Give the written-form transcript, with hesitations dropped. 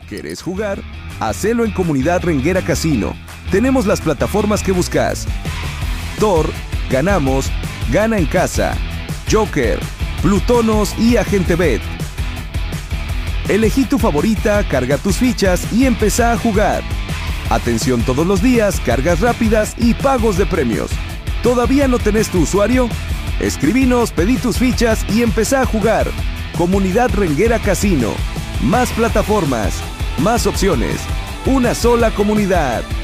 ¿Querés jugar? Hacelo en Comunidad Renguera Casino. Tenemos las plataformas que buscas. Thor, Ganamos, Gana en Casa, Joker, Plutonos y Agente Bet. Elegí tu favorita, carga tus fichas y empezá a jugar. Atención todos los días, cargas rápidas y pagos de premios. ¿Todavía no tenés tu usuario? Escribinos, pedí tus fichas y empezá a jugar. Comunidad Renguera Casino. Más plataformas, más opciones. Una sola comunidad.